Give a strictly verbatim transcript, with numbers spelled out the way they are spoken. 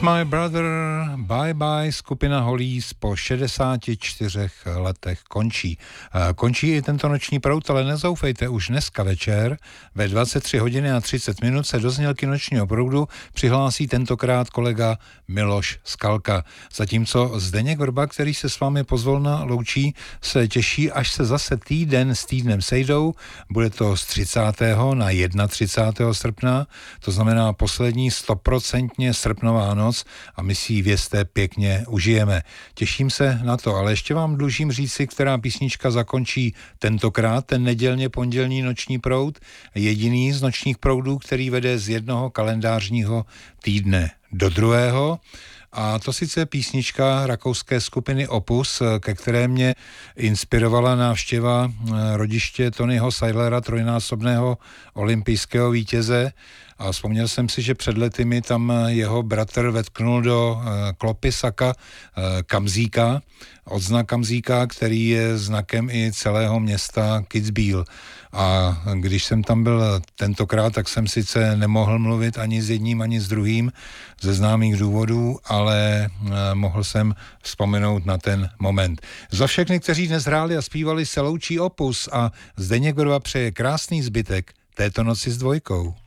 My Brother, Bye Bye, skupina Hollies po šedesáti čtyřech letech končí. Končí i tento noční proud, ale nezoufejte, už dneska večer ve dvacet tři hodin a třicet minut se do znělky nočního proudu přihlásí tentokrát kolega Miloš Skalka. Zatímco Zdeněk Vrba, který se s vámi pozvolna loučí, se těší, až se zase týden s týdnem sejdou. Bude to z třicátého na třicátého prvního srpna, to znamená poslední stoprocentně srpnová noc a my si ji, vězte, pěkně užijeme. Těším se na to, ale ještě vám dlužím říci, která písnička zakončí tentokrát ten nedělně pondělní noční proud, jediný z nočních proudů, který vede z jednoho kalendářního týdne do druhého. A to sice písnička rakouské skupiny Opus, ke které mě inspirovala návštěva rodiště Tonyho Seidlera, trojnásobného olympijského vítěze. A vzpomněl jsem si, že před lety mi tam jeho bratr vetknul do klopy saka kamzíka, odznak kamzíka, který je znakem i celého města Kitzbühel. A když jsem tam byl tentokrát, tak jsem sice nemohl mluvit ani s jedním, ani s druhým ze známých důvodů, ale mohl jsem vzpomenout na ten moment. Za všechny, kteří dnes hráli a zpívali, se loučí Opus a Zdeněk Vrba přeje krásný zbytek této noci s dvojkou.